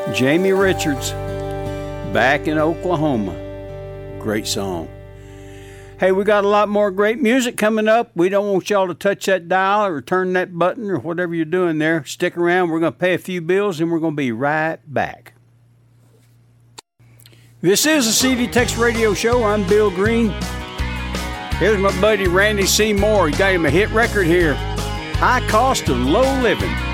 Jamie Richards, Back in Oklahoma. Great song. Hey, we got a lot more great music coming up. We don't want y'all to touch that dial or turn that button or whatever you're doing there. Stick around. We're going to pay a few bills and we're going to be right back. This is a CD Tex Radio Show. I'm Bill Green. Here's my buddy Randy Seymour. He got him a hit record here. High Cost of Low Living.